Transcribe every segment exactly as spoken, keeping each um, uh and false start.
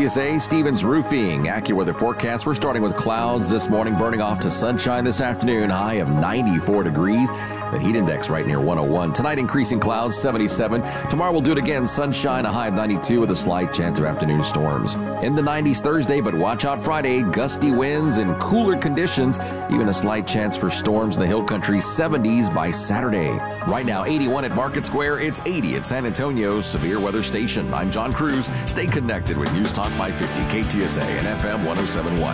T S A, Stevens Roofing. AccuWeather forecast. We're starting with clouds this morning, burning off to sunshine this afternoon. High of ninety-four degrees. The heat index right near one oh one. Tonight, increasing clouds, seventy-seven. Tomorrow, we'll do it again. Sunshine, a high of ninety-two with a slight chance of afternoon storms. In the nineties Thursday, but watch out Friday. Gusty winds and cooler conditions. Even a slight chance for storms in the hill country. seventies by Saturday. Right now, eighty-one at Market Square. It's eighty at San Antonio's severe weather station. I'm John Cruz. Stay connected with News Talk five fifty, K T S A and F M one oh seven point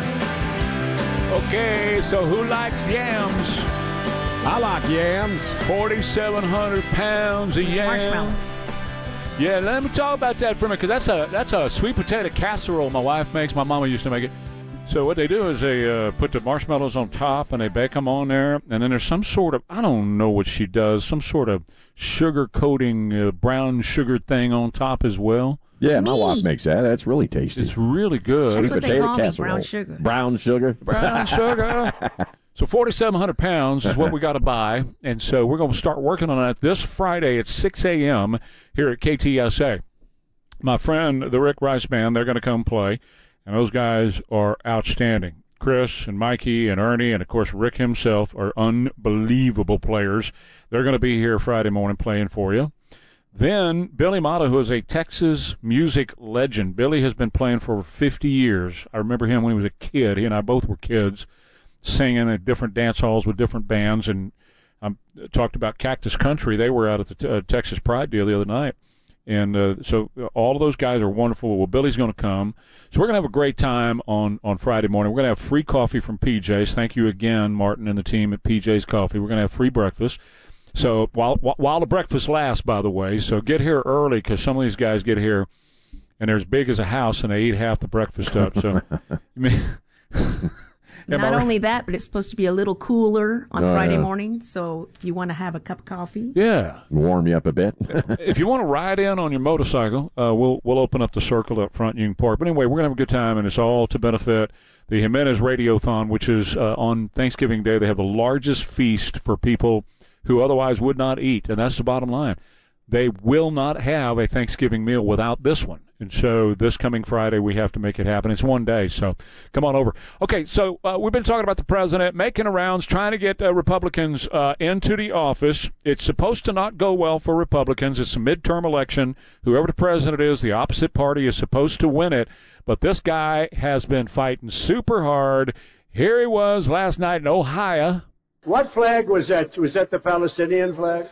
one. Okay, so who likes yams? I like yams. forty-seven hundred pounds of yams. Marshmallows. Yeah, let me talk about that for a minute, because that's a, that's a sweet potato casserole my wife makes. My mama used to make it. So what they do is they uh, put the marshmallows on top, and they bake them on there, and then there's some sort of, I don't know what she does, some sort of sugar coating, uh, brown sugar thing on top as well. Yeah, my Me. wife makes that. That's really tasty. It's really good. That's Sweet what they potato call me, casserole. brown sugar. Brown sugar. Brown sugar. So forty-seven hundred pounds is what we got to buy, and so we're going to start working on that this Friday at six a.m. here at K T S A. My friend, the Rick Rice Band, they're going to come play, and those guys are outstanding. Chris and Mikey and Ernie and, of course, Rick himself are unbelievable players. They're going to be here Friday morning playing for you. Then Billy Mata, who is a Texas music legend. Billy has been playing for fifty years. I remember him when he was a kid. He and I both were kids, singing at different dance halls with different bands. And I um, talked about Cactus Country. They were out at the t- uh, Texas Pride deal the other night. And uh, so all of those guys are wonderful. Well, Billy's going to come. So we're going to have a great time on, on Friday morning. We're going to have free coffee from P J's. Thank you again, Martin and the team at P J's Coffee. We're going to have free breakfast. So while while the breakfast lasts, by the way, so get here early, because some of these guys get here and they're as big as a house and they eat half the breakfast up. So, you mean... Not only that, but it's supposed to be a little cooler on Oh, Friday yeah. morning. So if you want to have a cup of coffee. Yeah. Warm you up a bit. If you want to ride in on your motorcycle, uh, we'll we'll open up the circle up front. You can park. But anyway, we're going to have a good time, and it's all to benefit the Jimenez Radiothon, which is uh, on Thanksgiving Day. They have the largest feast for people who otherwise would not eat, and that's the bottom line. They will not have a Thanksgiving meal without this one. And so this coming Friday, we have to make it happen. It's one day, so come on over. Okay, so uh, we've been talking about the president making the rounds, trying to get uh, Republicans uh, into the office. It's supposed to not go well for Republicans. It's a midterm election. Whoever the president is, the opposite party is supposed to win it. But this guy has been fighting super hard. Here he was last night in Ohio. What flag was that? Was that the Palestinian flag?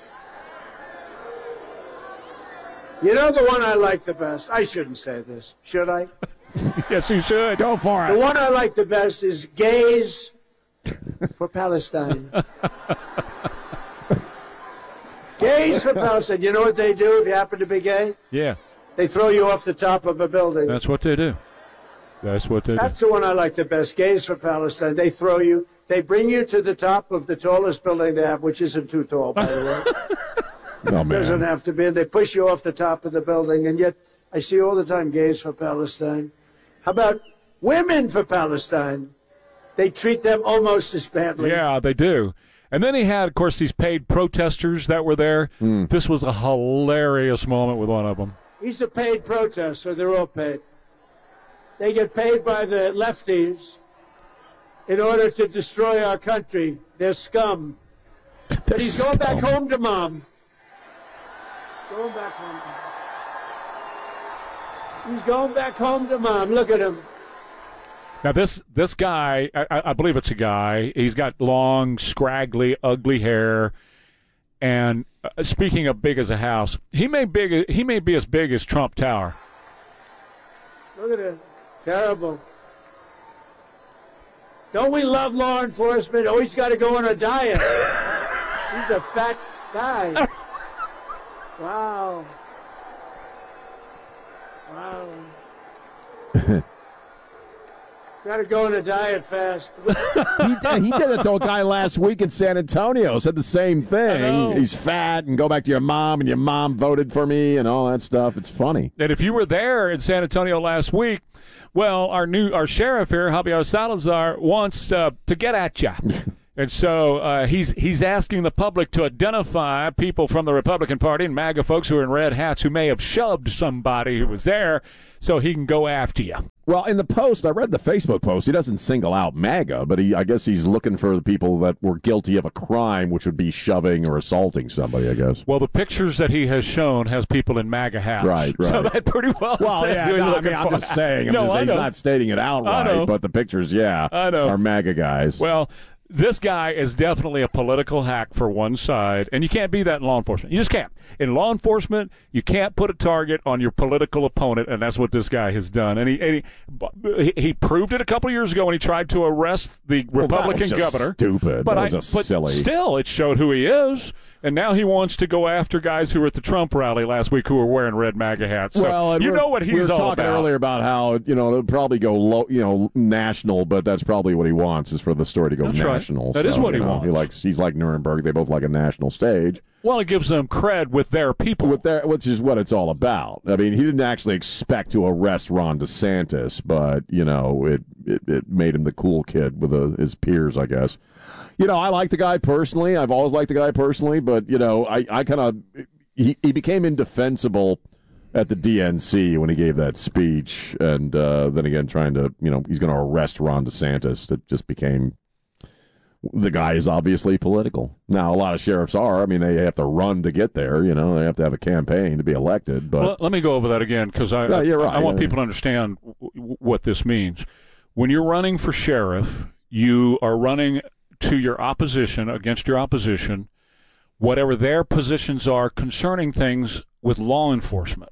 You know the one I like the best? I shouldn't say this, should I? Yes, you should. Go for The it. one I like the best is Gays for Palestine. Gays for Palestine. You know what they do if you happen to be gay? Yeah, They throw you off the top of a building. that's what they do. That's what they do. That's the one I like the best. Gays for Palestine. They throw you. They bring you to the top of the tallest building they have, which isn't too tall, by the way. Oh, Doesn't man. have to be. And they push you off the top of the building. And yet, I see all the time gays for Palestine. How about women for Palestine? They treat them almost as badly. Yeah, they do. And then he had, of course, these paid protesters that were there. Mm. This was a hilarious moment with one of them. He's a paid protester. They're all paid. They get paid by the lefties in order to destroy our country. They're scum. But he's going back home to mom. Going back home to mom. He's going back home to mom. Look at him. Now, this this guy, I, I believe it's a guy. He's got long, scraggly, ugly hair. And uh, speaking of big as a house, he may big he may be as big as Trump Tower. Look at it. Terrible. Don't we love law enforcement? Oh, he's got to go on a diet. He's a fat guy. Wow. Wow. Got to go on a diet fast. he, did, he did it to a guy last week in San Antonio. Said the same I know. thing. He's fat and go back to your mom, and your mom voted for me and all that stuff. It's funny. And if you were there in San Antonio last week, well, our new our sheriff here, Javier Salazar, wants uh, to get at you. And so uh, he's he's asking the public to identify people from the Republican Party and MAGA folks who are in red hats who may have shoved somebody who was there so he can go after you. Well, in the post, I read the Facebook post. He doesn't single out MAGA, but he, I guess he's looking for the people that were guilty of a crime, which would be shoving or assaulting somebody, I guess. Well, the pictures that he has shown has people in MAGA hats. Right, right. So that pretty well, well says yeah, who he's no, I looking mean, for. I'm just saying. I'm no, just saying I he's know. not stating it outright, but the pictures, yeah, I know. are MAGA guys. Well, this guy is definitely a political hack for one side, and you can't be that in law enforcement. You just can't. In law enforcement, you can't put a target on your political opponent, and that's what this guy has done. And he and he, he proved it a couple of years ago when he tried to arrest the Republican well, that was just governor. Stupid. But that I, was just but silly. Still, it showed who he is. And now he wants to go after guys who were at the Trump rally last week who were wearing red MAGA hats. So well, you know what he's we were all talking about. earlier about how, you know, it'll probably go low, you know, national, but that's probably what he wants is for the story to go That's national. Right. That so, is what you he know, wants. He likes, he's like Nuremberg. They both like a national stage. Well, it gives them cred with their people. With their, which is what it's all about. I mean, he didn't actually expect to arrest Ron DeSantis, but, you know, it, it, it made him the cool kid with uh, his peers, I guess. You know, I like the guy personally. I've always liked the guy personally, but, you know, I, I kind of, he, he became indefensible at the D N C when he gave that speech. And uh, then again, trying to, you know, he's going to arrest Ron DeSantis. It just became, the guy is obviously political. Now, a lot of sheriffs are. I mean, they have to run to get there. You know, they have to have a campaign to be elected. But well, let me go over that again because I, yeah, you're right. I, I want yeah, people to understand w- what this means. When you're running for sheriff, you are running to your opposition, against your opposition, whatever their positions are concerning things with law enforcement,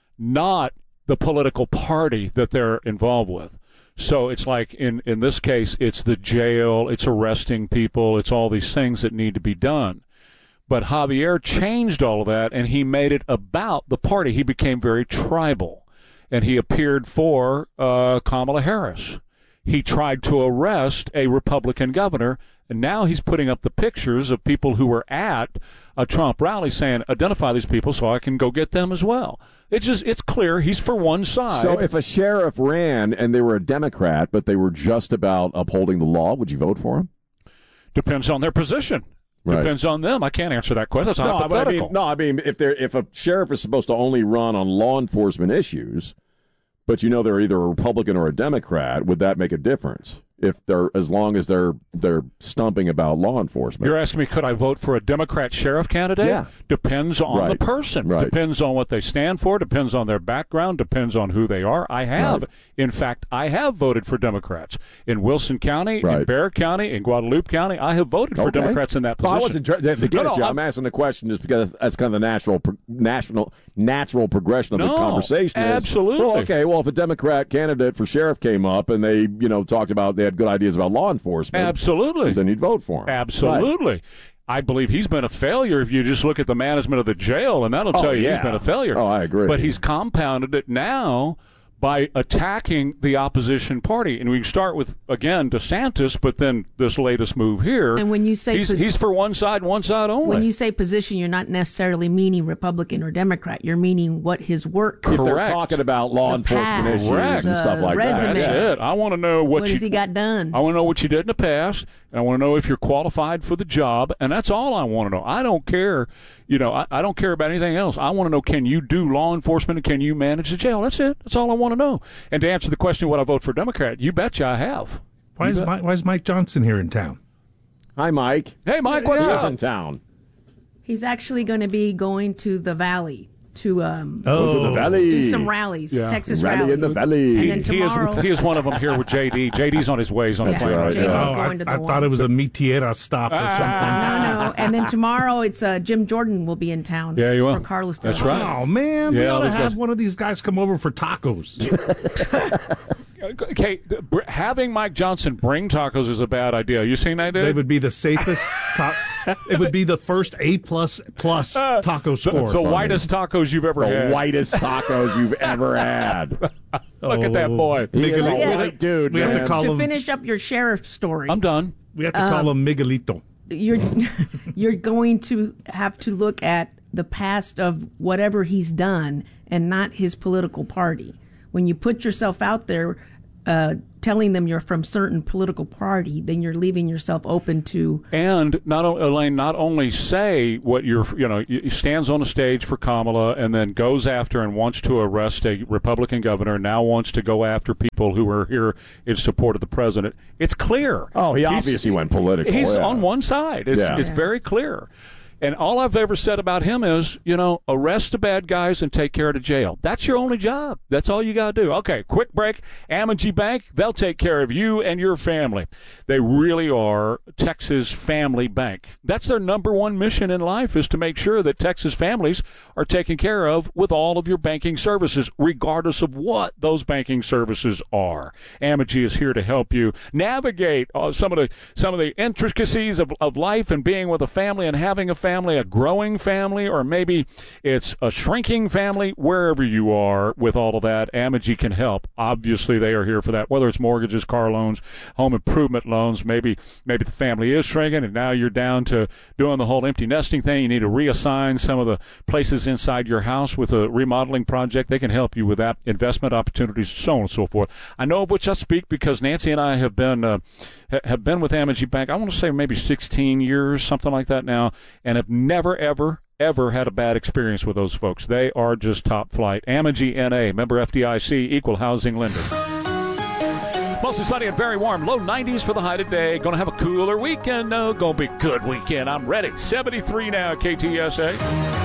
not the political party that they're involved with. So it's like in, in this case, it's the jail, it's arresting people, it's all these things that need to be done. But Javier changed all of that, and he made it about the party. He became very tribal, and he appeared for uh, Kamala Harris. He tried to arrest a Republican governor, and now he's putting up the pictures of people who were at a Trump rally saying, identify these people so I can go get them as well. It's just, it's clear he's for one side. So if a sheriff ran and they were a Democrat, but they were just about upholding the law, would you vote for him? Depends on their position. Right. Depends on them. I can't answer that question. That's no, hypothetical. I mean, no, I mean, if they're if a sheriff is supposed to only run on law enforcement issues, but you know they're either a Republican or a Democrat, would that make a difference? If they're as long as they're they're stumping about law enforcement. You're asking me, could I vote for a Democrat sheriff candidate? Yeah. Depends on Right. the person. Right. Depends on what they stand for. Depends on their background. Depends on who they are. I have, Right. in fact, I have voted for Democrats in Wilson County, in Right. Bexar County, in Guadalupe County. I have voted for Okay. Democrats in that No, position. I wasn't trying to get No, at no, you. I'm- I'm asking the question just because that's kind of the natural, pro- national, natural progression of No, the conversation. is, absolutely. well, okay. Well, if a Democrat candidate for sheriff came up and they, you know, talked about they had good ideas about law enforcement, Absolutely. then you'd vote for him. Absolutely. Right. I believe he's been a failure if you just look at the management of the jail, and that'll Oh, tell you yeah. he's been a failure. Oh, I agree. But he's compounded it now by attacking the opposition party. And we can start with, again, DeSantis, but then this latest move here. And when you say he's, pos- he's for one side, one side only. When you say position, you're not necessarily meaning Republican or Democrat. You're meaning what his work. If they're Correct. talking about law The enforcement past, issues Correct. and stuff uh, like resume. that. That's Yeah. it. I want to know what, What you has he got done? I want to know what you did in the past, and I want to know if you're qualified for the job, and that's all I want to know. I don't care, you know, I, I don't care about anything else. I want to know, can you do law enforcement and can you manage the jail? That's it. That's all I want to know. And to answer the question, would I vote for Democrat? You betcha I have. Why You is bet. Mike, why is Mike Johnson here in town? Hi, Mike. Hey, Mike, what's Who's up? in town? He's actually going to be going to the Valley to um, Go to the valley. do some rallies, Yeah. Texas Rally rallies. in the valley. And then He is, tomorrow, he is one of them here with J D. J D's on his way. He's on Yeah. the plane. right, J D's yeah. Oh, going I, to the I one. thought it was a Mi Tierra stop or Ah. something. No, no. And then tomorrow, it's uh, Jim Jordan will be in town. Yeah, you will. For Carlos. That's Del right. Reyes. Oh, man. We Yeah, ought to those have guys- one of these guys come over for tacos. Okay, the- br- having Mike Johnson bring tacos is a bad idea. You seen that, dude? They would be the safest. Ta- it would be the first A plus plus taco the, score. the whitest tacos you've ever The had. whitest tacos you've ever had. Look at that boy. He is a Yeah. white dude, We have man. to call To him. finish up your sheriff story, I'm done. We have to call him Miguelito. you're you're going to have to look at the past of whatever he's done and not his political party. When you put yourself out there, uh, telling them you're from certain political party, then you're leaving yourself open to. And not only, Elaine, not only say what you're, you know, he stands on a stage for Kamala and then goes after and wants to arrest a Republican governor, now wants to go after people who are here in support of the president. It's clear. Oh, he he's, obviously went political. He's yeah. on one side. It's, yeah. it's Yeah. very clear. And all I've ever said about him is, you know, arrest the bad guys and take care of the jail. That's your only job. That's all you got to do. Okay, quick break. Amegy Bank, they'll take care of you and your family. They really are Texas Family Bank. That's their number one mission in life, is to make sure that Texas families are taken care of with all of your banking services, regardless of what those banking services are. Amegy is here to help you navigate uh, some of the some of the intricacies of, of life and being with a family and having a family. Family, a growing family, or maybe it's a shrinking family. Wherever you are with all of that, Amegy can help. Obviously, they are here for that, whether it's mortgages, car loans, home improvement loans. Maybe maybe the family is shrinking, and now you're down to doing the whole empty nesting thing. You need to reassign some of the places inside your house with a remodeling project. They can help you with that, investment opportunities, so on and so forth. I know of which I speak because Nancy and I have been uh, have been with Amegy Bank, I want to say maybe sixteen years, something like that now, and have never, ever, ever had a bad experience with those folks. They are just top flight. Amegy N A, member F D I C, equal housing lender. Mostly sunny and very warm. Low nineties for the high today. Going to have a cooler weekend. No, going to be a good weekend. I'm ready. seventy-three now, K T S A.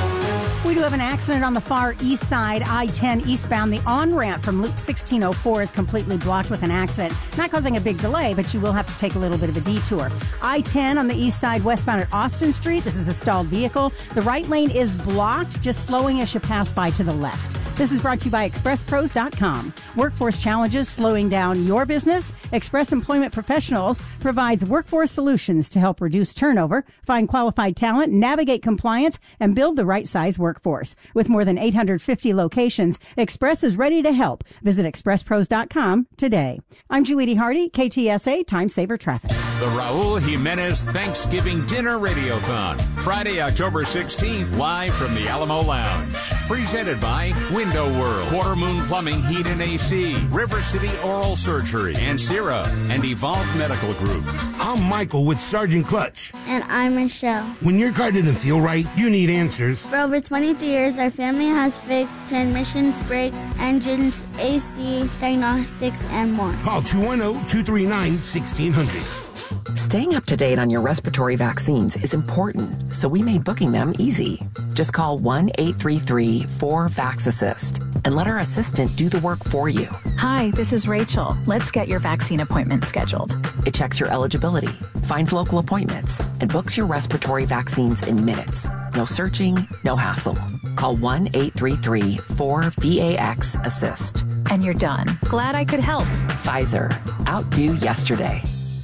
We do have an accident on the far east side, I ten eastbound. The on-ramp from Loop sixteen oh four is completely blocked with an accident. Not causing a big delay, but you will have to take a little bit of a detour. I ten on the east side, westbound at Austin Street. This is a stalled vehicle. The right lane is blocked, just slowing as you pass by to the left. This is brought to you by Express Pros dot com. Workforce challenges slowing down your business? Express Employment Professionals provides workforce solutions to help reduce turnover, find qualified talent, navigate compliance, and build the right size workforce. With more than eight hundred fifty locations, Express is ready to help. Visit Express Pros dot com today. I'm Julie D. Hardy, K T S A Time Saver Traffic. The Raul Jimenez Thanksgiving Dinner Radiothon, Friday, October sixteenth, live from the Alamo Lounge. Presented by Window World, Quarter Moon Plumbing, Heat and A C, River City Oral Surgery, and Sierra, and Evolve Medical Group. I'm Michael with Sergeant Clutch. And I'm Michelle. When your car doesn't feel right, you need answers. For over twenty-three years, our family has fixed transmissions, brakes, engines, A C, diagnostics, and more. Call two one zero, two three nine, one six zero zero. Staying up to date on your respiratory vaccines is important, so we made booking them easy. Just call one eight three three, four, VAX assist and let our assistant do the work for you. Hi, this is Rachel. Let's get your vaccine appointment scheduled. It checks your eligibility, finds local appointments, and books your respiratory vaccines in minutes. No searching, no hassle. Call one eight three three, four, VAX assist. And you're done. Glad I could help. Pfizer. Outdo yesterday.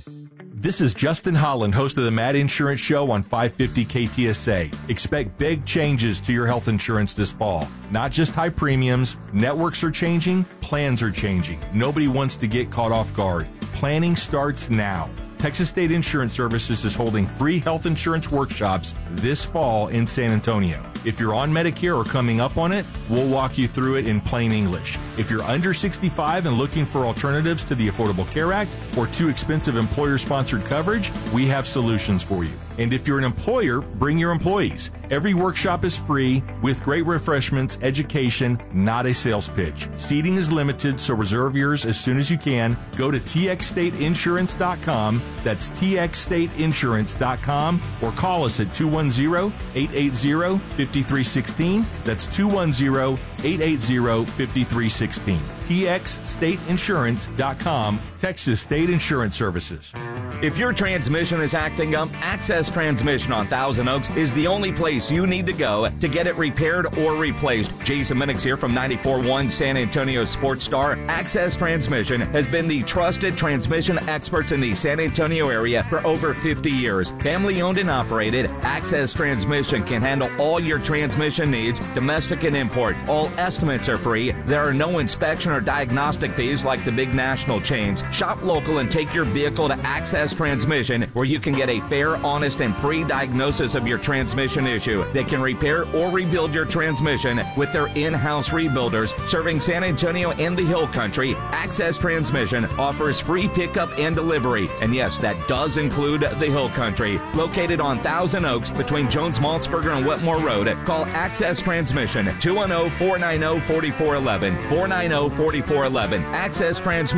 This is Justin Holland, host of the Mad Insurance Show on five fifty K T S A. Expect big changes to your health insurance this fall. Not just high premiums. Networks are changing. Plans are changing. Nobody wants to get caught off guard. Planning starts now. Texas State Insurance Services is holding free health insurance workshops this fall in San Antonio. If you're on Medicare or coming up on it, we'll walk you through it in plain English. If you're under sixty-five and looking for alternatives to the Affordable Care Act or too expensive employer-sponsored coverage, we have solutions for you. And if you're an employer, bring your employees. Every workshop is free with great refreshments, education, not a sales pitch. Seating is limited, so reserve yours as soon as you can. Go to T X state insurance dot com. That's T X state insurance dot com or call us at two one zero, eight eight zero, five three one six. That's two one zero, eight eight zero, five three one six. T X state insurance dot com, Texas State Insurance Services. If your transmission is acting up, Access Transmission on Thousand Oaks is the only place you need to go to get it repaired or replaced. Jason Minix here from ninety-four point one San Antonio Sports Star. Access Transmission has been the trusted transmission experts in the San Antonio area for over fifty years. Family owned and operated, Access Transmission can handle all your transmission needs, domestic and import. All estimates are free. There are no inspection or diagnostic fees like the big national chains. Shop local and take your vehicle to Access Transmission, where you can get a fair, honest, and free diagnosis of your transmission issue. They can repair or rebuild your transmission with their in-house rebuilders serving San Antonio and the Hill Country. Access Transmission offers free pickup and delivery. And yes, that does include the Hill Country. Located on Thousand Oaks between Jones-Maltzberger and Wetmore Road, call Access Transmission, two one zero, four nine zero, four four one one, four nine zero, four four one one. Access Transmission.